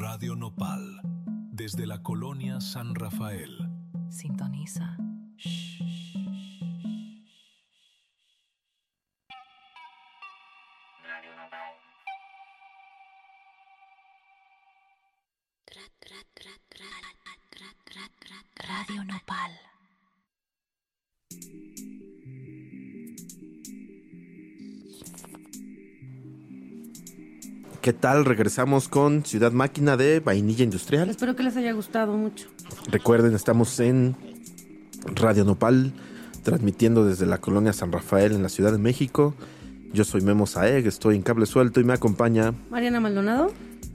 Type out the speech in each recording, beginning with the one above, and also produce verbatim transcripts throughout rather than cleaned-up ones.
Radio Nopal, desde la colonia San Rafael. Sintoniza. Shh. Radio Nopal. Radio Nopal. ¿Qué tal? Regresamos con Ciudad Máquina de Vainilla Industrial. Espero que les haya gustado mucho. Recuerden, estamos en Radio Nopal, transmitiendo desde la colonia San Rafael en la Ciudad de México. Yo soy Memo Saeg, estoy en Cable Suelto y me acompaña Mariana Maldonado.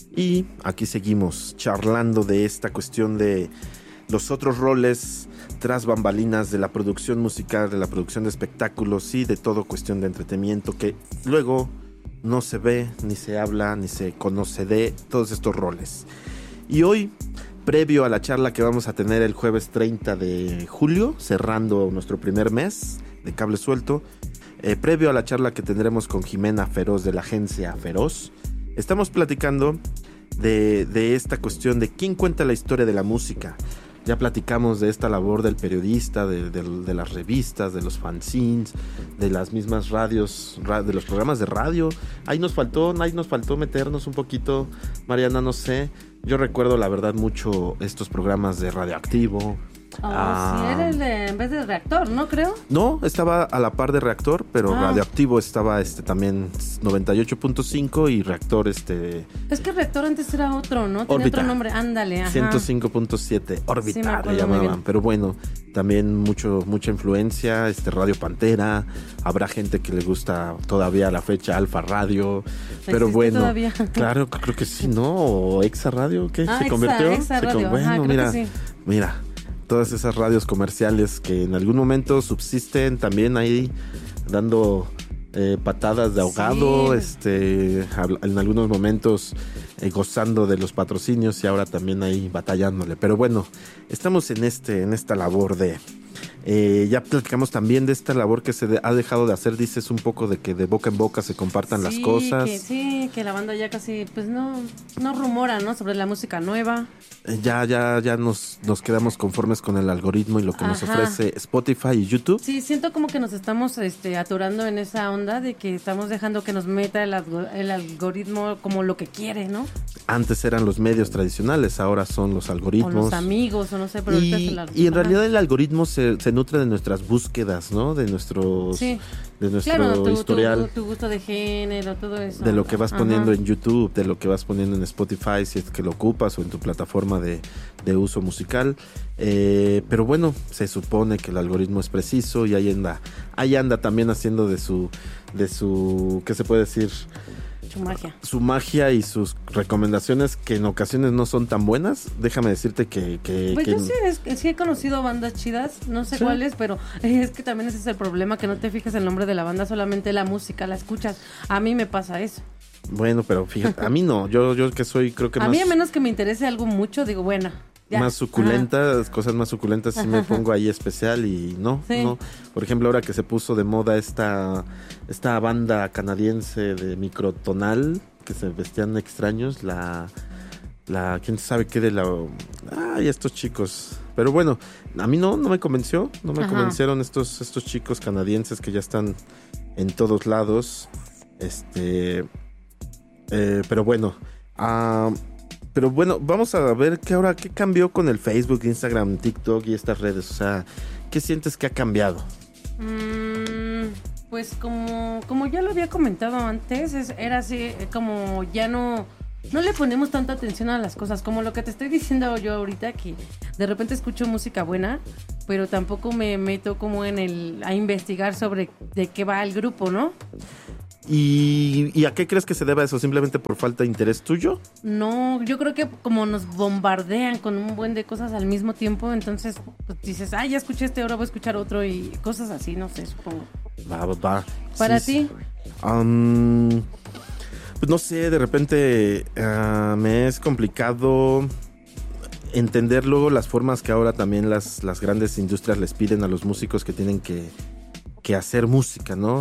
Y aquí seguimos charlando de esta cuestión de los otros roles tras bambalinas de la producción musical, de la producción de espectáculos y de todo cuestión de entretenimiento que luego no se ve, ni se habla, ni se conoce de todos estos roles. Y hoy, previo a la charla que vamos a tener el jueves treinta de julio, cerrando nuestro primer mes de Cable Suelto, eh, previo a la charla que tendremos con Jimena Feroz de la agencia Feroz, estamos platicando de, de esta cuestión de quién cuenta la historia de la música. Ya platicamos de esta labor del periodista, de, de, de las revistas, de los fanzines, de las mismas radios, de los programas de radio. Ahí nos faltó, ahí nos faltó meternos un poquito, Mariana, no sé. Yo recuerdo la verdad mucho estos programas de Radioactivo. Oh, ah, sí, era el de, en vez de Reactor, ¿no? Creo. No, estaba a la par de Reactor, pero ah. Radioactivo estaba este también noventa y ocho punto cinco y Reactor este... Es que Reactor antes era otro, ¿no? Tenía Órbita. otro nombre, ándale, ajá. ciento cinco punto siete, Órbita, Sí, me acuerdo le muy llamaban, bien. pero bueno, también mucho, mucha influencia, este Radio Pantera, habrá gente que le gusta todavía a la fecha Alfa Radio, pero ¿Existe bueno, todavía? claro, creo que sí, ¿no? O Exa Radio, ¿qué? Ah, ¿Se Exa, convirtió? Exa Se Radio, con... Bueno, ajá, creo mira, que sí. mira, todas esas radios comerciales que en algún momento subsisten también ahí dando eh, patadas de ahogado, Sí. este, en algunos momentos eh, gozando de los patrocinios y ahora también ahí batallándole. Pero bueno, estamos en este, en esta labor de eh, ya platicamos también de esta labor que se de, ha dejado de hacer, dices un poco de que de boca en boca se compartan Sí, las cosas. Que, sí, que la banda ya casi, pues no, no rumora, ¿no? Sobre la música nueva. Eh, ya, ya, ya nos, nos quedamos conformes con el algoritmo y lo que nos Ajá. ofrece Spotify y YouTube. Sí, siento como que nos estamos este, atorando en esa onda de que estamos dejando que nos meta el, algo- el algoritmo como lo que quiere, ¿no? Antes eran los medios tradicionales, ahora son los O algoritmos. los amigos, o no sé, pero ahorita es Y, el algoritmo. y en Ajá. realidad el algoritmo se, se nutre de nuestras búsquedas, ¿no? De nuestros, Sí. de nuestro Claro, tu, historial, tu, tu gusto de género, todo eso. de lo que vas Ajá. poniendo en YouTube, de lo que vas poniendo en Spotify, si es que lo ocupas, o en tu plataforma de, de uso musical. Eh, pero bueno, se supone que el algoritmo es preciso y ahí anda, ahí anda también haciendo de su, de su, ¿qué se puede decir? Su magia. Su magia y sus recomendaciones que en ocasiones no son tan buenas. Déjame decirte que... que, Pues que yo sí, es- sí he conocido bandas chidas, no sé ¿Sí? cuáles, pero es que también ese es el problema, que no te fijas el nombre de la banda, solamente la música, la escuchas. A mí me pasa eso. Bueno, pero fíjate, a mí no, yo, yo que soy creo que A más... mí a menos que me interese algo mucho, digo, bueno, ya. más suculentas, cosas más suculentas, sí me pongo ahí especial y no, Sí. no. Por ejemplo, ahora que se puso de moda esta, esta banda canadiense de microtonal, que se vestían extraños, la, la, quién sabe qué de la, ay, estos chicos. Pero bueno, a mí no, no me convenció, no me Ajá. convencieron estos, estos chicos canadienses que ya están en todos lados, este, eh, pero bueno, ah... Pero bueno, vamos a ver qué ahora qué cambió con el Facebook, Instagram, TikTok y estas redes. O sea, ¿qué sientes que ha cambiado? Mm, pues como, como ya lo había comentado antes, es, era así, eh, como ya no, no le ponemos tanta atención a las cosas, como lo que te estoy diciendo yo ahorita, que de repente escucho música buena, pero tampoco me meto como en el, a investigar sobre de qué va el grupo, ¿no? ¿Y, ¿Y a qué crees que se deba eso? ¿Simplemente por falta de interés tuyo? No, yo creo que como nos bombardean con un buen de cosas al mismo tiempo, entonces pues, dices, ah, ya escuché este, ahora voy a escuchar otro y cosas así, no sé, supongo. Va, va, va. ¿Para Sí, ti? sí. Um, pues no sé, de repente uh, me es complicado entender luego las formas que ahora también las, las grandes industrias les piden a los músicos que tienen que, que hacer música, ¿no?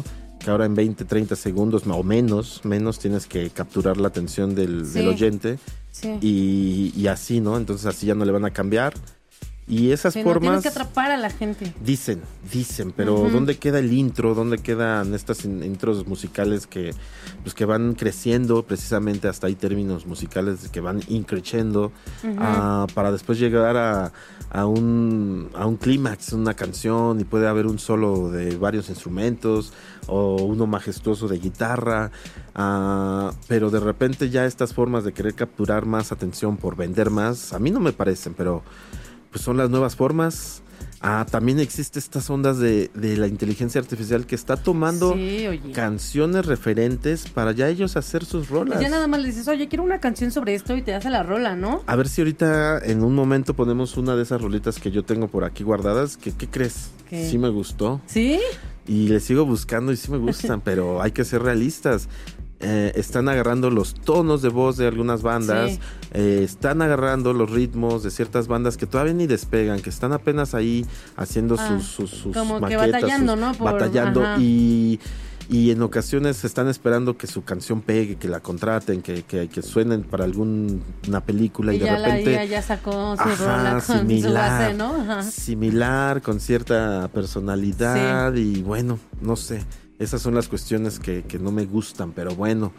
que ahora en veinte, treinta segundos o menos, menos tienes que capturar la atención del, Sí. del oyente Sí. y, y así, ¿no? Entonces así ya no le van a cambiar. Y esas Sí, no, tienes formas que atrapar a la gente. dicen, dicen, pero Ujú. ¿dónde queda el intro? ¿Dónde quedan estas in- intros musicales que, pues, que van creciendo? Precisamente hasta hay términos musicales que van increciendo Ujú. ah, para después llegar a, a un, a un clímax, una canción, y puede haber un solo de varios instrumentos o uno majestuoso de guitarra, ah, pero de repente ya estas formas de querer capturar más atención por vender más, a mí no me parecen, pero pues son las nuevas formas. Ah, también existe estas ondas de, de la inteligencia artificial que está tomando Sí, oye. canciones referentes para ya ellos hacer sus Y rolas. ya nada más le dices, oye, quiero una canción sobre esto y te hace la rola, ¿no? A ver si ahorita en un momento ponemos una de esas rolitas que yo tengo por aquí guardadas. ¿Qué, qué crees? ¿Qué? Sí me gustó. ¿Sí? Y le sigo buscando y sí me gustan, pero hay que ser realistas. Eh, están agarrando los tonos de voz de algunas bandas, Sí. eh, están agarrando los ritmos de ciertas bandas que todavía ni despegan, que están apenas ahí haciendo Ah, sus, sus, sus como que maquetas, batallando, sus- ¿no? Por- batallando ajá. y, y en ocasiones están esperando que su canción pegue, que la contraten, que, que, que suenen para alguna película y, Y de ya la repente... I A ya sacó su Ajá, rola con su similar, base, ¿no? Ajá. similar, con cierta personalidad y bueno, no sé, esas son las cuestiones que, que no me gustan, pero bueno,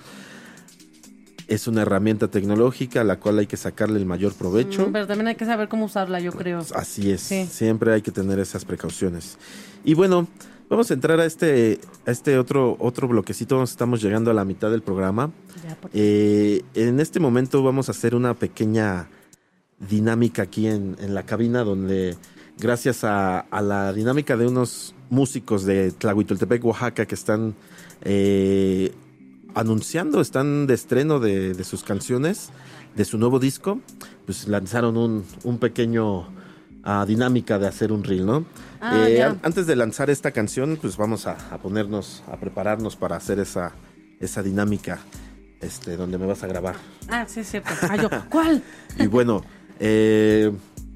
es una herramienta tecnológica a la cual hay que sacarle el mayor provecho. Mm, Pero también hay que saber cómo usarla, yo creo. Así es, Sí. siempre hay que tener esas precauciones. Y bueno, vamos a entrar a este, a este otro, otro bloquecito, estamos llegando a la mitad del programa. Ya, por- Eh, en este momento vamos a hacer una pequeña dinámica aquí en, en la cabina donde gracias a, a la dinámica de unos músicos de Tlahuitoltepec, Oaxaca, que están eh, anunciando, están de estreno de, de sus canciones, de su nuevo disco, pues lanzaron un, un pequeño ah, dinámica de hacer un reel, ¿no? Ah, Eh, ya. an- antes de lanzar esta canción, pues vamos a, a ponernos, a prepararnos para hacer esa, esa dinámica, este, donde me vas a grabar. Ah, sí, es cierto. Ah, yo, ¿cuál? Y bueno, eh,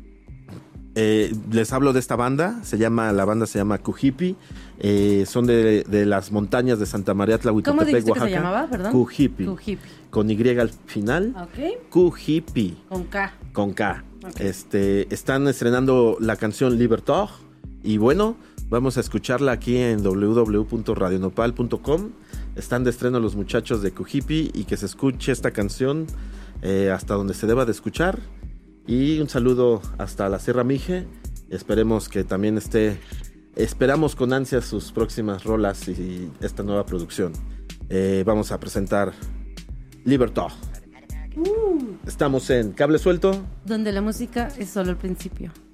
eh, les hablo de esta banda, se llama, la banda se llama Cujipi, eh, son de, de las montañas de Santa María ¿Cómo Tlahuitoltepec, dijiste Oaxaca. que se llamaba, perdón? Cujipi, Cujipi. con Y al final, Ok. Cujipi, Con K. con K. Ok. Este, están estrenando la canción Libertad y bueno, vamos a escucharla aquí en doble u doble u doble u punto radio nopal punto com. Están de estreno los muchachos de Cujipi y que se escuche esta canción eh, hasta donde se deba de escuchar. Y un saludo hasta la Sierra Mije. Esperemos que también esté, esperamos con ansias sus próximas rolas y esta nueva producción. Eh, vamos a presentar Libertad. Estamos en Cable Suelto. Donde la música es solo el principio.